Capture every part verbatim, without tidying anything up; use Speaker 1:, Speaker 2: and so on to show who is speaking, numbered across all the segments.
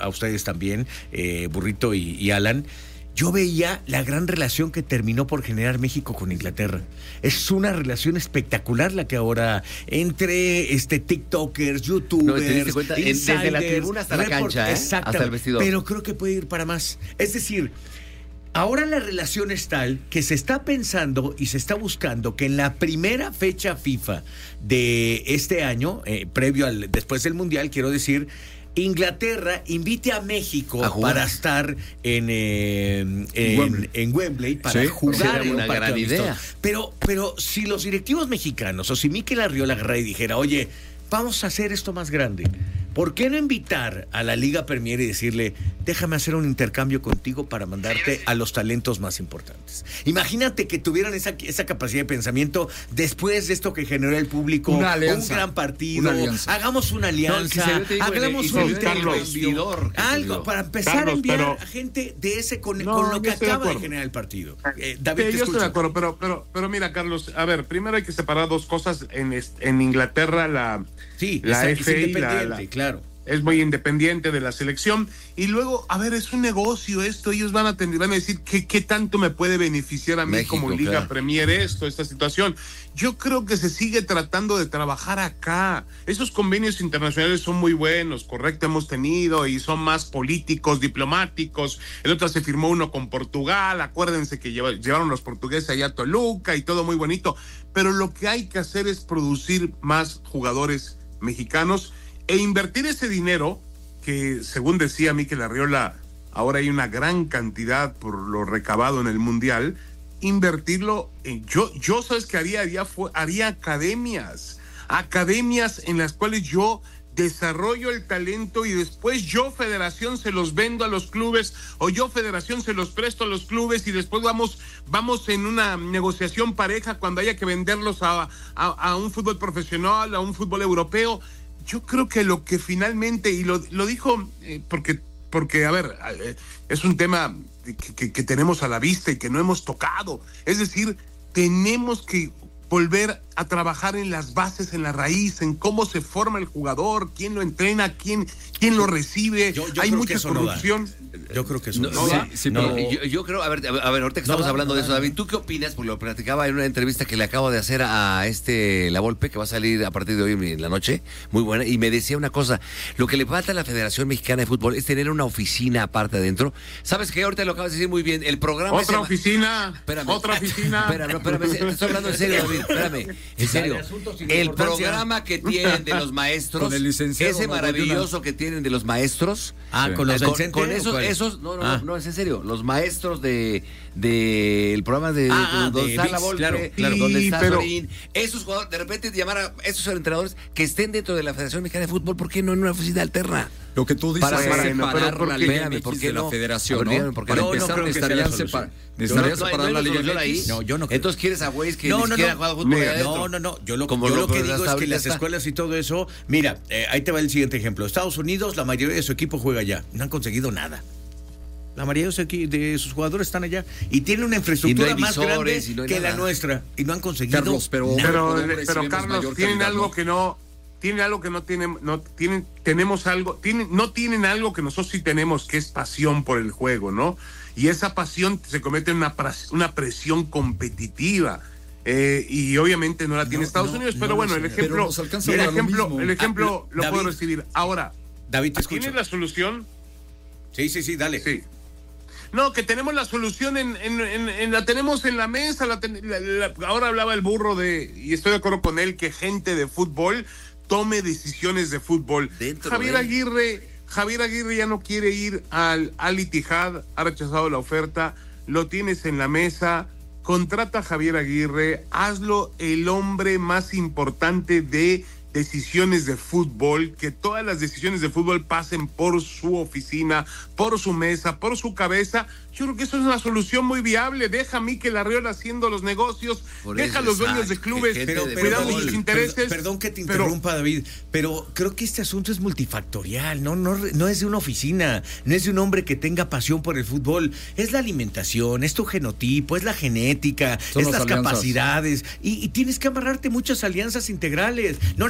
Speaker 1: a ustedes también, eh, Burrito y, y Alan. Yo veía la gran relación que terminó por generar México con Inglaterra. Es una relación espectacular la que ahora entre este TikTokers, YouTubers,
Speaker 2: no, ¿te diste cuenta?
Speaker 1: insiders,
Speaker 2: desde la tribuna hasta la cancha, ¿eh? Hasta el vestidor.
Speaker 1: Pero creo que puede ir para más. Es decir, ahora la relación es tal que se está pensando y se está buscando que en la primera fecha FIFA de este año, eh, previo al después del Mundial, quiero decir, Inglaterra invite a México a para estar en, eh, en, Wembley. en Wembley para sí, jugar en
Speaker 2: una
Speaker 1: un
Speaker 2: gran idea.
Speaker 1: Pero, pero si los directivos mexicanos o si Mikel Arriola agarrara y dijera, oye, vamos a hacer esto más grande, ¿por qué no invitar a la Liga Premier y decirle, déjame hacer un intercambio contigo para mandarte a los talentos más importantes? Imagínate que tuvieran esa, esa capacidad de pensamiento después de esto que generó el público,
Speaker 3: una alianza,
Speaker 1: un gran partido,
Speaker 3: una
Speaker 1: hagamos una alianza, no, hagamos un intercambio, algo para empezar Carlos, a enviar pero, a gente de ese con, no, con lo que acaba de, de generar el partido.
Speaker 4: Eh, David, sí, yo estoy de acuerdo, pero, pero, pero mira, Carlos, a ver, primero hay que separar dos cosas. En, en Inglaterra la,
Speaker 1: sí,
Speaker 4: la
Speaker 1: es,
Speaker 4: F A,
Speaker 1: es independiente,
Speaker 4: la, la,
Speaker 1: claro.
Speaker 4: Es muy independiente de la selección. Y luego, a ver, es un negocio esto. Ellos van a, tener, van a decir ¿qué, qué tanto me puede beneficiar a mí México, como Liga claro. Premier esto, esta situación. Yo creo que se sigue tratando de trabajar acá. Esos convenios internacionales son muy buenos, correcto, hemos tenido y son más políticos, diplomáticos. El otro se firmó uno con Portugal. Acuérdense que lleva, llevaron los portugueses allá a Toluca y todo muy bonito. Pero lo que hay que hacer es producir más jugadores mexicanos e invertir ese dinero que, según decía Mikel Arriola, ahora hay una gran cantidad por lo recabado en el Mundial, invertirlo en, yo, yo sabes que haría, haría, haría academias, academias en las cuales yo desarrollo el talento y después yo, federación, se los vendo a los clubes o yo, federación, se los presto a los clubes y después vamos, vamos en una negociación pareja cuando haya que venderlos a, a, a un fútbol profesional, a un fútbol europeo. Yo creo que lo que finalmente, y lo, lo dijo eh, porque, porque, a ver, eh, es un tema que, que, que tenemos a la vista y que no hemos tocado. Es decir, tenemos que volver a trabajar en las bases, en la raíz, en cómo se forma el jugador, quién lo entrena, quién, quién lo recibe. Yo, yo Hay mucha corrupción.
Speaker 1: No yo creo que eso
Speaker 2: no,
Speaker 1: no,
Speaker 2: sí, sí, no, pero... yo, yo creo, a ver, a ver, ahorita que estamos no, hablando no, de eso, David, ¿tú qué opinas? Porque lo platicaba en una entrevista que le acabo de hacer a este La Volpe, que va a salir a partir de hoy en la noche, muy buena, y me decía una cosa, lo que le falta a la Federación Mexicana de Fútbol es tener una oficina aparte adentro. ¿Sabes qué? Ahorita lo acabas de decir muy bien, el programa...
Speaker 4: Otra oficina,
Speaker 2: espérame,
Speaker 4: otra oficina.
Speaker 2: Espérame, no, espérame, te estoy hablando en serio, David, espérame, en serio. El programa que tienen de los maestros, ese maravilloso que tienen de los maestros...
Speaker 1: Ah, con los
Speaker 2: con, con esos, esos, no, no, ah. no, es en serio, los maestros de de el programa de,
Speaker 1: ah,
Speaker 2: de donde está La Volpe,
Speaker 1: claro, claro,
Speaker 2: sí, donde está
Speaker 4: pero...
Speaker 2: Sorín, esos jugadores, de repente llamar a esos entrenadores que estén dentro de la Federación Mexicana de Fútbol, ¿por qué no en una oficina alterna?
Speaker 3: Lo que tú dices
Speaker 2: para,
Speaker 3: es
Speaker 2: para,
Speaker 3: separar
Speaker 2: pero,
Speaker 3: la Liga
Speaker 2: espérame, ¿por qué
Speaker 3: de
Speaker 2: no?
Speaker 3: la Federación,
Speaker 2: ver,
Speaker 3: ¿no?
Speaker 2: Para
Speaker 3: no,
Speaker 2: empezar,
Speaker 3: no necesitarían separ,
Speaker 2: necesitaría
Speaker 3: no, separar no, la Liga
Speaker 2: M X.
Speaker 1: No, yo no creo.
Speaker 2: Entonces quieres a güeyes que
Speaker 1: no,
Speaker 2: ni
Speaker 1: no,
Speaker 2: siquiera
Speaker 1: no.
Speaker 2: juegan fútbol
Speaker 1: Mira,
Speaker 2: adentro.
Speaker 1: No, no, no. Yo lo,
Speaker 2: Como
Speaker 1: yo
Speaker 2: lo,
Speaker 1: lo que digo es que las
Speaker 2: está.
Speaker 1: escuelas y todo eso... Mira, eh, ahí te va el siguiente ejemplo. Estados Unidos, la mayoría de su equipo juega allá. No han conseguido nada. La mayoría de sus jugadores están allá y tienen una infraestructura no más grande no que nada. La nuestra y no han conseguido
Speaker 3: Carlos, pero,
Speaker 4: pero, pero, pero Carlos, tienen calidad, algo ¿no? que no tienen algo que no tienen no tienen tenemos algo tienen no tienen algo que nosotros sí tenemos, que es pasión por el juego, ¿no? Y esa pasión se convierte en una una presión competitiva. Eh, y obviamente no la tiene no, Estados no, Unidos, no, pero bueno, el ejemplo el ejemplo lo el ejemplo ah, lo David, puedo recibir. Ahora,
Speaker 1: David, te
Speaker 4: ¿tienes la solución?
Speaker 1: Sí, sí, sí, dale.
Speaker 4: Sí. No, que tenemos la solución en, en, en, en la tenemos en la mesa. La, la, la, ahora hablaba el burro de, y estoy de acuerdo con él, que gente de fútbol tome decisiones de fútbol. Dentro Javier de... Aguirre, Javier Aguirre ya no quiere ir al Al Ittihad, ha rechazado la oferta, lo tienes en la mesa, contrata a Javier Aguirre, hazlo el hombre más importante de decisiones de fútbol, que todas las decisiones de fútbol pasen por su oficina, por su mesa, por su cabeza. Yo creo que eso es una solución muy viable. Deja a Mikel Arriola haciendo los negocios, por deja a los dueños exacto, de clubes cuidando sus intereses.
Speaker 1: Perdón, perdón que te interrumpa, pero, David, pero creo que este asunto es multifactorial, ¿no? No, no es de una oficina, no es de un hombre que tenga pasión por el fútbol. Es la alimentación, es tu genotipo, es la genética, son es las alianzas. Capacidades, y, y tienes que amarrarte muchas alianzas integrales. No nada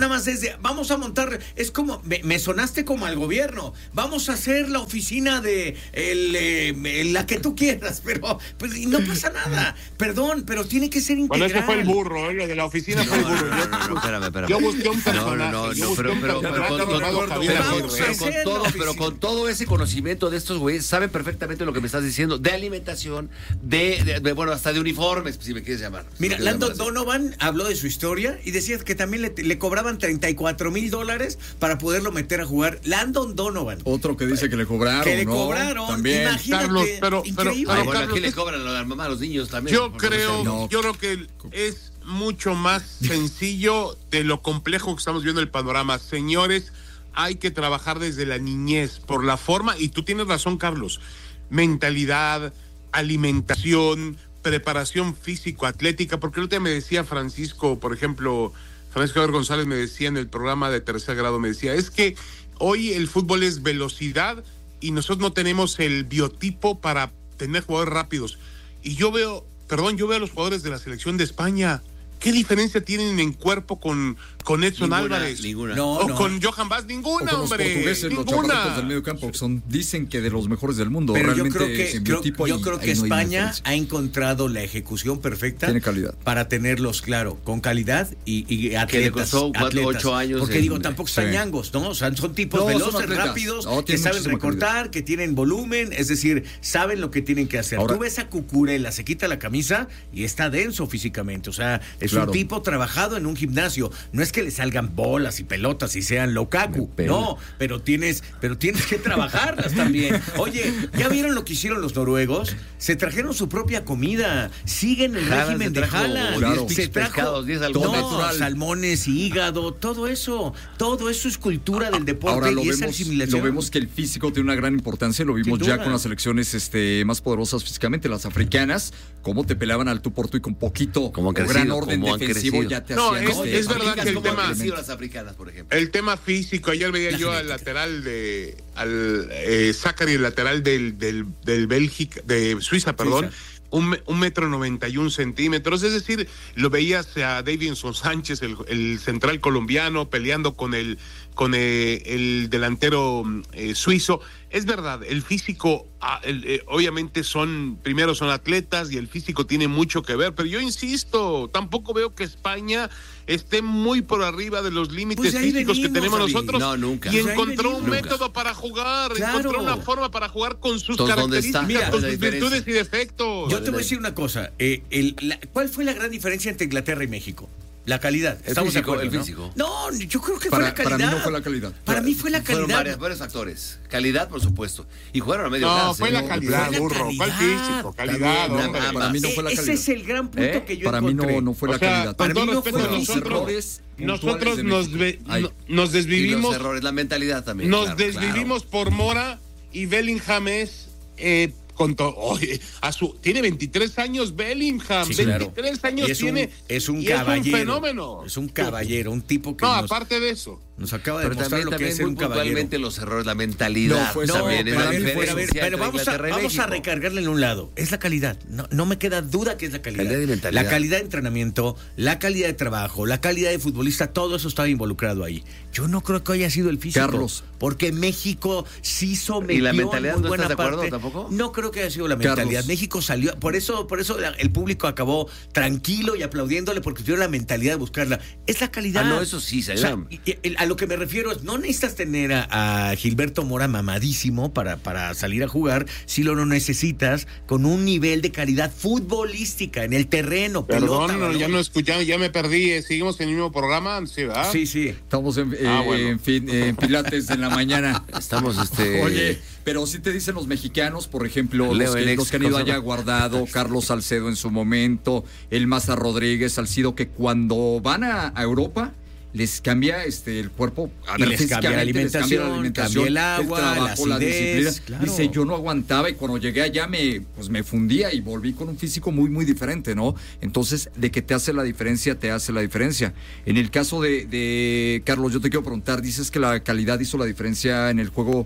Speaker 1: nada más es de, vamos a montar, es como, me, me sonaste como al gobierno, vamos a hacer la oficina de el, eh, la que tú quieras, pero pues no pasa nada, perdón, pero tiene que ser integral.
Speaker 4: Bueno, eso fue el burro, ¿eh? Lo de la oficina
Speaker 2: No,
Speaker 4: fue el burro.
Speaker 2: no, no, no, no, espérame, espérame.
Speaker 4: Yo busqué un
Speaker 2: No,
Speaker 4: personaje.
Speaker 2: no, no,
Speaker 4: yo
Speaker 2: no,
Speaker 4: busqué
Speaker 2: pero,
Speaker 4: un
Speaker 2: pero, pero,
Speaker 4: personaje
Speaker 2: con,
Speaker 4: llamado
Speaker 2: con-
Speaker 4: Javier
Speaker 2: pero-
Speaker 4: Aguirre.
Speaker 2: pero con
Speaker 1: Hacer
Speaker 2: todo,
Speaker 1: la
Speaker 2: pero
Speaker 1: oficina.
Speaker 2: con todo ese conocimiento de estos güeyes, saben perfectamente lo que me estás diciendo, de alimentación, de, de- de, bueno, hasta de uniformes, si me quieres llamar. Si
Speaker 1: Mira,
Speaker 2: me quieres
Speaker 1: Landon
Speaker 2: llamar así.
Speaker 1: Donovan habló de su historia y decía que también le, le cobraban treinta y cuatro mil dólares para poderlo meter a jugar. Landon Donovan.
Speaker 3: Otro que dice que le cobraron,
Speaker 1: que le
Speaker 3: ¿no?
Speaker 1: cobraron.
Speaker 3: También.
Speaker 1: Imagínate.
Speaker 4: Carlos, pero- pero-
Speaker 1: increíble.
Speaker 2: Ay,
Speaker 4: pero-
Speaker 2: bueno,
Speaker 4: Carlos,
Speaker 2: aquí le
Speaker 4: es-
Speaker 2: cobran a la mamá a los niños también.
Speaker 4: Yo
Speaker 2: por
Speaker 4: creo,
Speaker 3: no.
Speaker 4: yo creo que es mucho más sencillo de lo complejo que estamos viendo el panorama. Señores, hay que trabajar desde la niñez por la forma, y tú tienes razón, Carlos, mentalidad, alimentación, preparación físico-atlética, porque el otro día me decía Francisco, por ejemplo, Francisco Javier González me decía en el programa de tercer grado, me decía, es que hoy el fútbol es velocidad y nosotros no tenemos el biotipo para tener jugadores rápidos. Y yo veo, perdón, yo veo a los jugadores de la selección de España. ¿Qué diferencia tienen en cuerpo con, con Edson
Speaker 2: Ninguna,
Speaker 4: Álvarez?
Speaker 2: ninguna.
Speaker 1: No,
Speaker 4: O
Speaker 1: no.
Speaker 4: con Johan Vaz,
Speaker 3: O
Speaker 4: ninguna,
Speaker 3: con los
Speaker 4: hombre.
Speaker 3: portugueses, los
Speaker 4: ninguna.
Speaker 3: chaparritos del medio campo, que son, dicen que de los mejores del mundo.
Speaker 1: Pero yo
Speaker 3: Realmente,
Speaker 1: creo que
Speaker 3: en
Speaker 1: creo-
Speaker 3: biotipo
Speaker 1: yo
Speaker 3: ahí-
Speaker 1: creo que
Speaker 3: ahí no hay
Speaker 1: España
Speaker 3: diferencia.
Speaker 1: ha encontrado la ejecución perfecta
Speaker 3: Tiene calidad.
Speaker 1: para tenerlos, claro, con calidad y, y atletas.
Speaker 2: Que le costó cuatro,
Speaker 1: atletas.
Speaker 2: ocho años
Speaker 1: Porque
Speaker 2: en-
Speaker 1: digo, tampoco están
Speaker 3: sí.
Speaker 1: ñangos, ¿no? O sea, son tipos
Speaker 3: No, son
Speaker 1: veloces,
Speaker 3: atletas.
Speaker 1: rápidos,
Speaker 3: No,
Speaker 1: que
Speaker 3: tienen
Speaker 1: saben
Speaker 3: muchísima
Speaker 1: recortar, que tienen volumen, es decir, saben lo que tienen que hacer.
Speaker 3: Ahora-
Speaker 1: Tú ves a Cucurella, se quita la camisa y está denso físicamente. O sea, es
Speaker 3: Claro.
Speaker 1: un tipo trabajado en un gimnasio. No es que le salgan bolas y pelotas y sean Lukaku.
Speaker 3: Me pela.
Speaker 1: No, pero tienes, pero tienes que trabajarlas también. Oye, ¿ya vieron lo que hicieron los noruegos? Se trajeron su propia comida. Siguen el
Speaker 2: Haaland
Speaker 1: régimen
Speaker 2: se
Speaker 1: de
Speaker 2: trajo
Speaker 1: Haaland.
Speaker 3: diez
Speaker 1: Se
Speaker 2: pinches
Speaker 1: trajo
Speaker 2: pescados, diez salmones.
Speaker 1: no,
Speaker 3: natural.
Speaker 1: salmones y hígado, todo eso. Todo eso es cultura del deporte
Speaker 3: Ahora lo
Speaker 1: y es
Speaker 3: vemos,
Speaker 1: asimilación.
Speaker 3: lo vemos que el físico tiene una gran importancia, lo vimos
Speaker 1: Sin
Speaker 3: ya
Speaker 1: duda.
Speaker 3: con las selecciones este, más poderosas físicamente, las africanas, cómo te pelaban al tú por tú y con poquito
Speaker 2: Cómo han
Speaker 3: o gran
Speaker 2: crecido,
Speaker 3: orden
Speaker 2: cómo han
Speaker 3: defensivo
Speaker 2: crecido.
Speaker 3: ya te
Speaker 4: No,
Speaker 3: hacían
Speaker 4: es-
Speaker 3: este,
Speaker 4: es verdad que el
Speaker 2: ¿Cómo han
Speaker 4: tema-
Speaker 2: crecido las africanas, por ejemplo?
Speaker 4: El tema físico, ayer veía
Speaker 1: La
Speaker 4: yo al
Speaker 1: genética.
Speaker 4: lateral de, al eh, Zachary, el lateral del, del, del Bélgica, de Suiza, perdón,
Speaker 1: Suiza.
Speaker 4: un, me- un metro noventa y un centímetros, es decir, lo veías a Davinson Sánchez, el, el central colombiano, peleando con el, con eh, el delantero eh, suizo. Es verdad, el físico, ah, el, eh, obviamente son, primero son atletas y el físico tiene mucho que ver, pero yo insisto, tampoco veo que España esté muy por arriba de los límites
Speaker 1: Pues de ahí
Speaker 4: físicos que
Speaker 1: venimos,
Speaker 4: tenemos
Speaker 1: David.
Speaker 4: nosotros.
Speaker 2: No, nunca.
Speaker 4: Y
Speaker 1: Pues de ahí
Speaker 4: encontró un
Speaker 1: venimos.
Speaker 4: método para jugar,
Speaker 1: Claro.
Speaker 4: encontró una forma para jugar con sus
Speaker 2: Entonces, ¿dónde está?
Speaker 4: características,
Speaker 1: Mira,
Speaker 4: con
Speaker 2: la
Speaker 4: sus
Speaker 2: diferencia.
Speaker 4: virtudes y defectos.
Speaker 1: Yo te voy a decir una cosa. eh, el- la- ¿Cuál fue la gran diferencia entre Inglaterra y México? La calidad.
Speaker 2: El
Speaker 1: Estamos de
Speaker 2: físico,
Speaker 1: acuerdo,
Speaker 2: el
Speaker 1: ¿no?
Speaker 2: físico.
Speaker 1: No, yo creo que fue
Speaker 3: Para-
Speaker 1: la calidad.
Speaker 3: para mí no fue la calidad.
Speaker 1: Para mí fue la
Speaker 2: Fueron
Speaker 1: calidad.
Speaker 2: varias- varios factores. Calidad, por supuesto. Y jugaron a medio
Speaker 4: No,
Speaker 2: gas,
Speaker 4: fue
Speaker 2: ¿eh?
Speaker 4: la
Speaker 2: No,
Speaker 4: calidad,
Speaker 1: fue la
Speaker 4: burro. ¿Cuál
Speaker 1: calidad.
Speaker 4: físico? Calidad,
Speaker 2: También,
Speaker 4: hombre.
Speaker 2: nada
Speaker 3: Para mí no
Speaker 1: Eh,
Speaker 3: fue la
Speaker 1: ese
Speaker 3: calidad.
Speaker 1: es el gran punto
Speaker 2: ¿Eh?
Speaker 1: que yo
Speaker 3: Para mí
Speaker 1: encontré.
Speaker 3: no, no fue
Speaker 4: O
Speaker 3: la
Speaker 4: sea,
Speaker 3: calidad.
Speaker 4: con
Speaker 1: Para
Speaker 4: todo
Speaker 1: mí no
Speaker 4: respeto,
Speaker 1: fue
Speaker 3: los
Speaker 4: nosotros,
Speaker 3: errores
Speaker 4: nosotros
Speaker 3: puntuales de
Speaker 4: nos,
Speaker 3: México.
Speaker 4: ve-
Speaker 3: Ay.
Speaker 4: no- nos
Speaker 2: Y
Speaker 4: desvivimos,
Speaker 2: los errores, la mentalidad también.
Speaker 4: nos
Speaker 2: claro,
Speaker 4: desvivimos por Mora y Bellingham es eh, con to- oye, a su tiene veintitrés años Bellingham,
Speaker 1: Sí, claro.
Speaker 4: veintitrés años
Speaker 1: Y es un-
Speaker 4: tiene
Speaker 1: es un
Speaker 4: y
Speaker 1: caballero.
Speaker 4: es un fenómeno.
Speaker 1: Es un caballero, un tipo que
Speaker 4: No,
Speaker 1: nos,
Speaker 4: aparte de eso.
Speaker 1: nos acaba de
Speaker 2: Pero
Speaker 1: demostrar
Speaker 2: también,
Speaker 1: lo que
Speaker 2: también
Speaker 1: es ser
Speaker 2: muy
Speaker 1: un caballero.
Speaker 2: puntualmente los errores, la mentalidad.
Speaker 3: No, fue
Speaker 1: No,
Speaker 3: esa-
Speaker 2: también es
Speaker 1: pero,
Speaker 2: la
Speaker 1: a ver,
Speaker 2: diferencia
Speaker 1: pero, a ver,
Speaker 2: entre
Speaker 1: pero vamos, a,
Speaker 2: Inglaterra y
Speaker 1: vamos a
Speaker 2: México.
Speaker 1: recargarle en un lado. Es la calidad. No, no me queda duda que es la calidad.
Speaker 2: Calidad y mentalidad.
Speaker 1: La calidad de entrenamiento, la calidad de trabajo, la calidad de futbolista, todo eso estaba involucrado ahí. Yo no creo que haya sido el físico.
Speaker 3: Carlos.
Speaker 1: Porque México sí sometió
Speaker 2: ¿Y la mentalidad
Speaker 1: en muy
Speaker 2: no
Speaker 1: buena
Speaker 2: estás de acuerdo
Speaker 1: parte.
Speaker 2: tampoco?
Speaker 1: No creo que haya sido la
Speaker 3: Carlos.
Speaker 1: mentalidad. México salió, por eso, por eso la- el público acabó tranquilo y aplaudiéndole porque tuvieron la mentalidad de buscarla. Es la calidad.
Speaker 2: Ah, no, eso sí,
Speaker 1: O sea,
Speaker 2: salieron.
Speaker 1: y- y- a lo que me refiero es, no necesitas tener a, a Gilberto Mora mamadísimo para, para salir a jugar, si lo no necesitas con un nivel de calidad futbolística en el terreno, pelota,
Speaker 4: Perdón, no,
Speaker 1: balón.
Speaker 4: ya no escuchamos, ya me perdí. eh, Seguimos en el mismo programa, sí, ¿verdad?
Speaker 1: Sí, sí.
Speaker 3: Estamos en,
Speaker 4: Ah,
Speaker 3: eh,
Speaker 4: bueno.
Speaker 3: en fin, en Pilates en la mañana.
Speaker 2: Estamos, este...
Speaker 3: Oye, pero sí te dicen los mexicanos, por ejemplo,
Speaker 2: Leo
Speaker 3: los que,
Speaker 2: Alex,
Speaker 3: los que han ido
Speaker 2: cosa-
Speaker 3: allá Guardado, Carlos Salcedo en su momento, el Maza Rodríguez, Salcido, que cuando van a, a Europa les cambia este el cuerpo, a
Speaker 1: Y les cambia la
Speaker 3: físicamente les cambia
Speaker 1: alimentación, cambia el agua, la
Speaker 3: trabajo, la
Speaker 1: acidez,
Speaker 3: disciplina.
Speaker 1: claro.
Speaker 3: Dice, yo no aguantaba y cuando llegué allá me, pues me fundía y volví con un físico muy, muy diferente, ¿no? Entonces, de que te hace la diferencia, te hace la diferencia. En el caso de, de Carlos, yo te quiero preguntar, dices que la calidad hizo la diferencia en el juego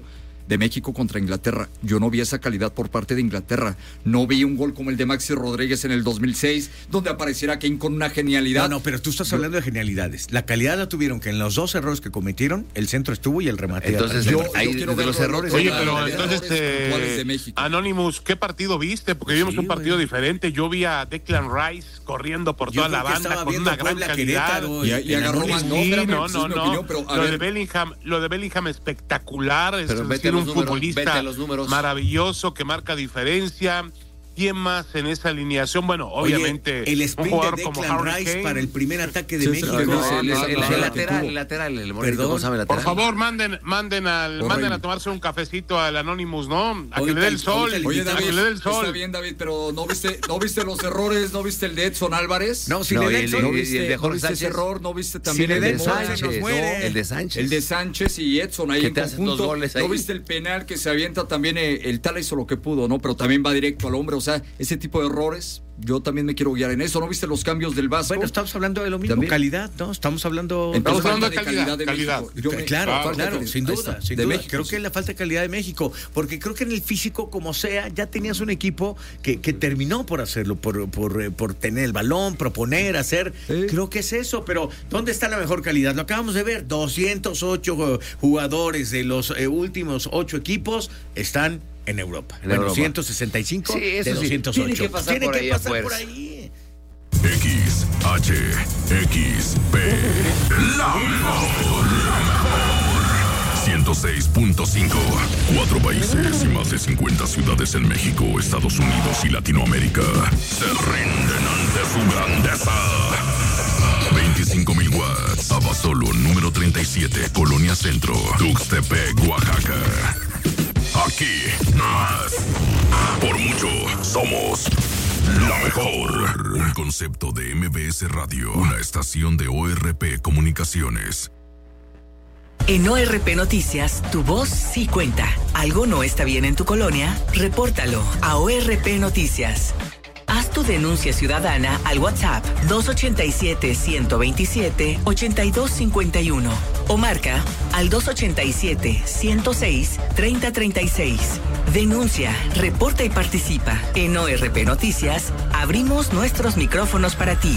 Speaker 3: de México contra Inglaterra. Yo no vi esa calidad por parte de Inglaterra. No vi un gol como el de Maxi Rodríguez en el dos mil seis, donde apareciera Kane con una genialidad.
Speaker 1: No, no, pero tú estás hablando de genialidades. La calidad la tuvieron que en los dos errores que cometieron, el centro estuvo y el remate.
Speaker 2: Entonces, yo, yo ahí, de los errores.
Speaker 4: Oye, pero entonces, eh, Anonymous, ¿qué partido viste? Porque vimos sí, un partido güey. diferente. Yo vi a Declan Rice corriendo por toda la banda con una gran calidad.
Speaker 3: Y, y agarró más.
Speaker 4: No, sí, no, no. no. Opinión, pero, lo, de Bellingham, lo de Bellingham espectacular. Es
Speaker 2: pero
Speaker 4: decir, un
Speaker 2: números,
Speaker 4: futbolista maravilloso que marca diferencia. ¿Quién más en esa alineación? Bueno, obviamente.
Speaker 1: Oye, el sprint de Declan Rice Kane. Para el primer ataque de sí, México.
Speaker 2: No, no, el, el, el, el lateral, el lateral, el morenito, ¿cómo sabe lateral?
Speaker 4: Por favor, manden, manden al, manden a tomarse un cafecito al Anonymous, ¿no? A que le dé el sol.
Speaker 3: Oye, David,
Speaker 4: a que le dé el sol.
Speaker 3: Está bien, David, pero ¿no viste, no viste los errores? ¿No viste el de Edson Álvarez?
Speaker 2: No, sí, no, el, el,
Speaker 3: ¿no viste,
Speaker 2: el de Jorge
Speaker 3: ¿no viste ese error? ¿No viste también
Speaker 2: sí,
Speaker 3: el,
Speaker 2: el
Speaker 3: de
Speaker 2: Sánchez?
Speaker 3: Sánchez
Speaker 2: No, el de Sánchez.
Speaker 3: El de Sánchez y Edson ahí en conjunto.
Speaker 2: Goles ahí.
Speaker 3: ¿No viste el penal que se avienta también? El Tala hizo lo que pudo, ¿no? Pero también va directo al hombre. O sea, ese tipo de errores. Yo también me quiero guiar en eso. ¿No viste los cambios del Vasco?
Speaker 1: Bueno, estamos hablando de lo mismo, ¿también? Calidad, ¿no? Estamos hablando,
Speaker 4: Entonces,
Speaker 1: estamos
Speaker 4: hablando de calidad. calidad, de calidad.
Speaker 1: Yo me, claro, claro, claro sin duda, sin
Speaker 3: de
Speaker 1: duda.
Speaker 3: México,
Speaker 1: creo
Speaker 3: sí.
Speaker 1: que es la falta de calidad de México, porque creo que en el físico, como sea, ya tenías un equipo que, que terminó por hacerlo, por, por, por tener el balón, proponer, hacer. ¿Sí? Creo que es eso, pero ¿dónde está la mejor calidad? Lo acabamos de ver, doscientos ocho jugadores de los eh, últimos ocho equipos están en Europa. En bueno, Europa. ciento sesenta y cinco
Speaker 2: sí, eso
Speaker 1: de doscientos ocho.
Speaker 2: Sí. Tiene que pasar,
Speaker 1: Tiene
Speaker 2: por,
Speaker 1: que
Speaker 2: ahí
Speaker 1: pasar por ahí.
Speaker 5: X, H, X, P, la mejor. ciento seis punto cinco. Cuatro países y más de cincuenta ciudades en México, Estados Unidos y Latinoamérica se rinden ante su grandeza. veinticinco mil watts. Abasolo, número treinta y siete, Colonia Centro, Tuxtepec, Oaxaca. Aquí, más. Por mucho, somos la mejor. Un concepto de M B S Radio, una estación de O R P Comunicaciones.
Speaker 6: En O R P Noticias, tu voz sí cuenta. ¿Algo no está bien en tu colonia? Repórtalo a O R P Noticias. Haz tu denuncia ciudadana al WhatsApp dos ochenta y siete, ciento veintisiete, ochenta y dos cincuenta y uno o marca al dos ochenta y siete, ciento seis, treinta treinta y seis. Denuncia, reporta y participa. En O R P Noticias, abrimos nuestros micrófonos para ti.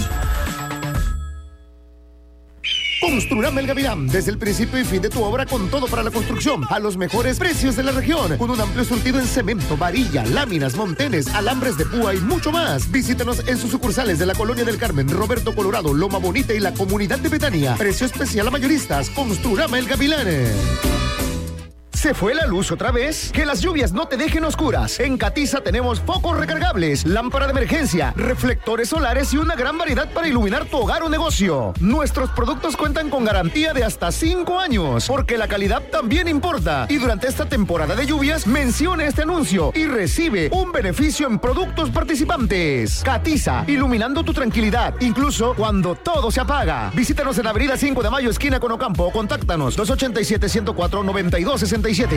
Speaker 7: Construrama El Gavilán, desde el principio y fin de tu obra con todo para la construcción, a los mejores precios de la región, con un amplio surtido en cemento, varilla, láminas, montenes, alambres de púa y mucho más. Visítanos en sus sucursales de la Colonia del Carmen, Roberto Colorado, Loma Bonita y la Comunidad de Betania. Precio especial a mayoristas. Construrama El Gavilán. ¿Se fue la luz otra vez? Que las lluvias no te dejen oscuras. En Catiza tenemos focos recargables, lámpara de emergencia, reflectores solares y una gran variedad para iluminar tu hogar o negocio. Nuestros productos cuentan con garantía de hasta cinco años, porque la calidad también importa. Y durante esta temporada de lluvias, mencione este anuncio y recibe un beneficio en productos participantes. Catiza, iluminando tu tranquilidad, incluso cuando todo se apaga. Visítanos en Avenida cinco de Mayo, esquina con Ocampo, o contáctanos dos ochenta y siete, ciento cuatro, noventa y dos sesenta y siete.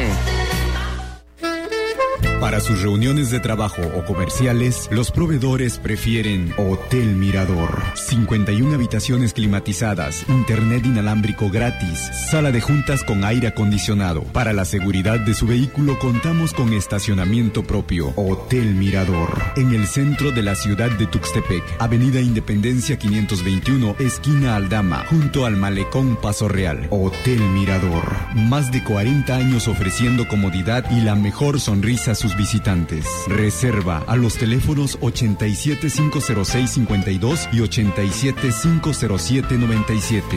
Speaker 8: Para sus reuniones de trabajo o comerciales, los proveedores prefieren Hotel Mirador. cincuenta y una habitaciones climatizadas, internet inalámbrico gratis, sala de juntas con aire acondicionado. Para la seguridad de su vehículo contamos con estacionamiento propio. Hotel Mirador. En el centro de la ciudad de Tuxtepec, Avenida Independencia quinientos veintiuno, esquina Aldama, junto al Malecón Paso Real. Hotel Mirador. Más de cuarenta años ofreciendo comodidad y la mejor sonrisa a sus visitantes. Reserva a los teléfonos ochenta y siete, cinco cero seis, cincuenta y dos y ochenta y siete, cinco cero siete, noventa y siete.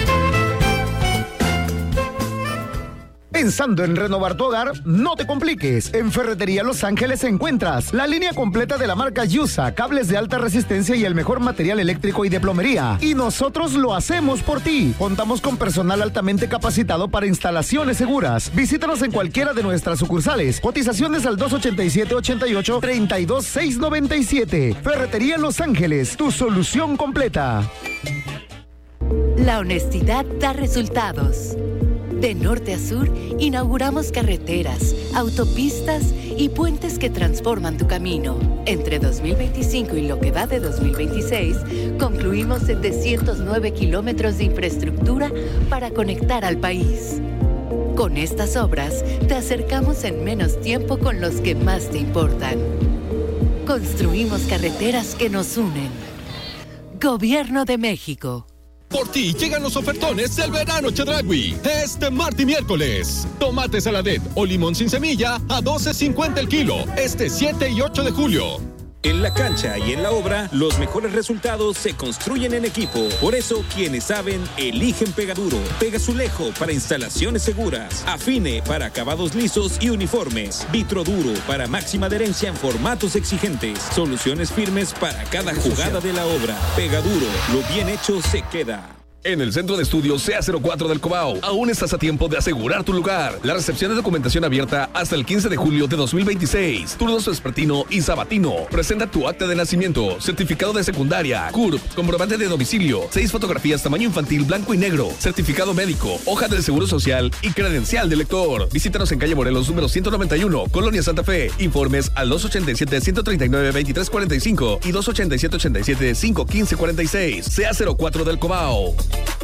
Speaker 7: Pensando en renovar tu hogar, no te compliques. En Ferretería Los Ángeles encuentras la línea completa de la marca Yusa, cables de alta resistencia y el mejor material eléctrico y de plomería. Y nosotros lo hacemos por ti. Contamos con personal altamente capacitado para instalaciones seguras. Visítanos en cualquiera de nuestras sucursales. Cotizaciones al dos ochenta y siete, ochenta y ocho, treinta y dos, seiscientos noventa y siete. Ferretería Los Ángeles, tu solución completa.
Speaker 9: La honestidad da resultados. De norte a sur, inauguramos carreteras, autopistas y puentes que transforman tu camino. Entre dos mil veinticinco y lo que va de dos mil veintiséis, concluimos setecientos nueve kilómetros de infraestructura para conectar al país. Con estas obras, te acercamos en menos tiempo con los que más te importan. Construimos carreteras que nos unen. Gobierno de México.
Speaker 10: Por ti llegan los ofertones del verano Chedraui. Este martes y miércoles. Tomate saladet o limón sin semilla a doce cincuenta el kilo. Este siete y ocho de julio.
Speaker 11: En la cancha y en la obra, los mejores resultados se construyen en equipo. Por eso, quienes saben, eligen Pegaduro. Pegazulejo para instalaciones seguras. Afine para acabados lisos y uniformes. Vitroduro para máxima adherencia en formatos exigentes. Soluciones firmes para cada jugada de la obra. Pegaduro, lo bien hecho se queda.
Speaker 10: En el Centro de Estudios C A cero cuatro del Cobao, aún estás a tiempo de asegurar tu lugar. La recepción de documentación abierta hasta el quince de julio de dos mil veintiséis. Turnos vespertino y sabatino. Presenta tu acta de nacimiento, certificado de secundaria, C U R P, comprobante de domicilio, seis fotografías tamaño infantil blanco y negro, certificado médico, hoja del Seguro Social y credencial de lector. Visítanos en calle Morelos número ciento noventa y uno, Colonia Santa Fe. Informes al dos ochenta y siete, ciento treinta y nueve, veintitrés cuarenta y cinco y dos ochenta y siete, ochenta y siete, cinco quince cuarenta y seis. C A cero cuatro del Cobao.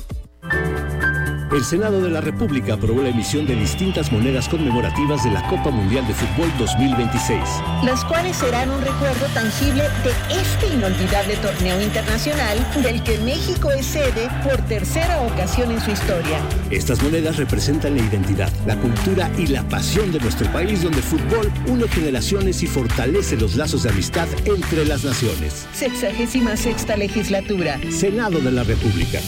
Speaker 12: El Senado de la República aprobó la emisión de distintas monedas conmemorativas de la Copa Mundial de Fútbol dos mil veintiséis.
Speaker 13: Las cuales serán un recuerdo tangible de este inolvidable torneo internacional del que México es sede por tercera ocasión en su historia.
Speaker 12: Estas monedas representan la identidad, la cultura y la pasión de nuestro país, donde el fútbol une generaciones y fortalece los lazos de amistad entre las naciones.
Speaker 13: Sexagésima sexta legislatura.
Speaker 12: Senado de la República.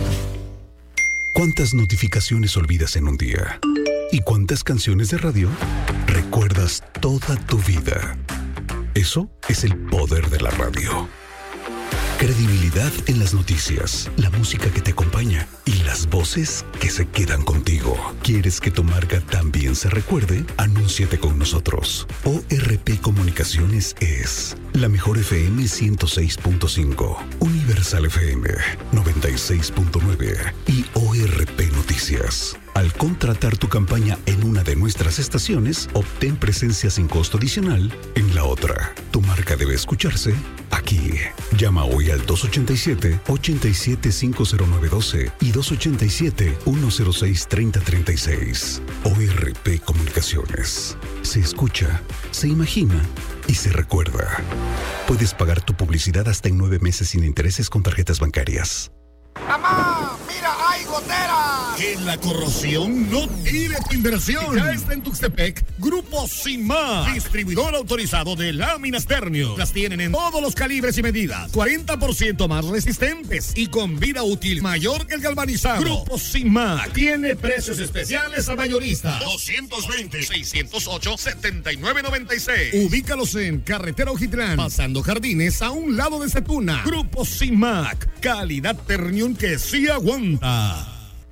Speaker 14: ¿Cuántas notificaciones olvidas en un día? ¿Y cuántas canciones de radio recuerdas toda tu vida? Eso es el poder de la radio. Credibilidad en las noticias, la música que te acompaña y las voces que se quedan contigo. ¿Quieres que tu marca también se recuerde? Anúnciate con nosotros. O R P Comunicaciones es la mejor F M ciento seis punto cinco, Universal F M noventa y seis punto nueve y O R P Noticias. Al contratar tu campaña en una de nuestras estaciones, obtén presencia sin costo adicional en la otra. Tu marca debe escucharse aquí. Llama hoy al dos ochenta y siete, ochenta y siete, cincuenta y nueve doce y dos ochenta y siete, ciento seis, treinta treinta y seis. O R P Comunicaciones. Se escucha, se imagina y se recuerda. Puedes pagar tu publicidad hasta en nueve meses sin intereses con tarjetas bancarias.
Speaker 15: ¡Mamá! ¡Mira, hay goteras!
Speaker 16: Que la corrosión no tire tu inversión. Ya está en Tuxtepec Grupo Simá, distribuidor autorizado de láminas Ternium. Las tienen en todos los calibres y medidas, cuarenta por ciento más resistentes y con vida útil mayor que el galvanizado. Grupo Simá tiene precios especiales a mayorista. doscientos veinte, seiscientos ocho, setenta y nueve noventa y seis. Ubícalos en Carretera Ojitlán, pasando Jardines a un lado de Setuna. Grupo Simac, calidad Ternium que sí aguanta.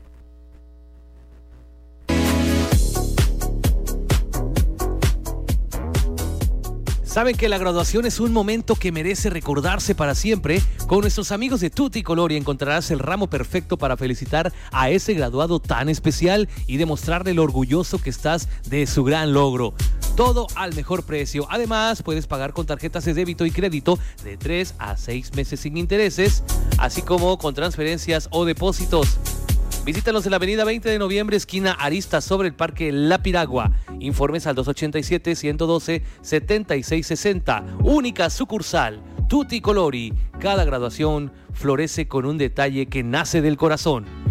Speaker 17: Saben que la graduación es un momento que merece recordarse para siempre. Con nuestros amigos de Tutti Colori encontrarás el ramo perfecto para felicitar a ese graduado tan especial y demostrarle lo orgulloso que estás de su gran logro. Todo al mejor precio. Además, puedes pagar con tarjetas de débito y crédito de tres a seis meses sin intereses, así como con transferencias o depósitos. Visítanos en la avenida veinte de noviembre, esquina Arista, sobre el Parque La Piragua. Informes al dos ochenta y siete, ciento doce, setenta y seis sesenta. Única sucursal, Tutti Colori. Cada graduación florece con un detalle que nace del corazón.